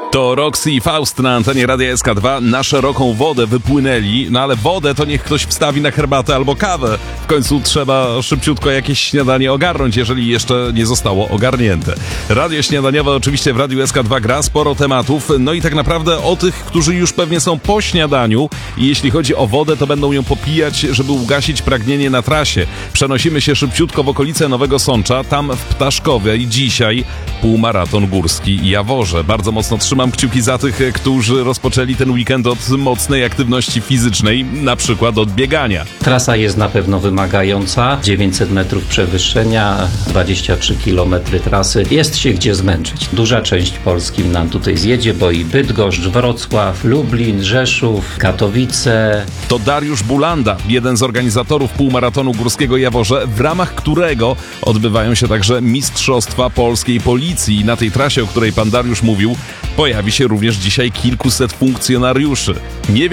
To Roxy i Faust na antenie Radia SK2 na szeroką wodę wypłynęli, no ale wodę to niech ktoś wstawi na herbatę albo kawę. W końcu trzeba szybciutko jakieś śniadanie ogarnąć, jeżeli jeszcze nie zostało ogarnięte. Radio śniadaniowe oczywiście w Radiu SK2 gra, sporo tematów, no i tak naprawdę o tych, którzy już pewnie są po śniadaniu i jeśli chodzi o wodę, to będą ją popijać, żeby ugasić pragnienie na trasie. Przenosimy się szybciutko w okolice Nowego Sącza, tam w Ptaszkowie i dzisiaj półmaraton górski Jaworze. Bardzo mocno trzymam kciuki za tych, którzy rozpoczęli ten weekend od mocnej aktywności fizycznej, na przykład od biegania. Trasa jest na pewno wymagająca, 900 metrów przewyższenia, 23 km trasy. Jest się gdzie zmęczyć. Duża część Polski nam tutaj zjedzie, bo i Bydgoszcz, Wrocław, Lublin, Rzeszów, Katowice. To Dariusz Bulanda, jeden z organizatorów półmaratonu górskiego Jaworze, w ramach którego odbywają się także Mistrzostwa Polskiej Policji. I na tej trasie, o której pan Dariusz mówił, pojawi się również dzisiaj kilkuset funkcjonariuszy. Nie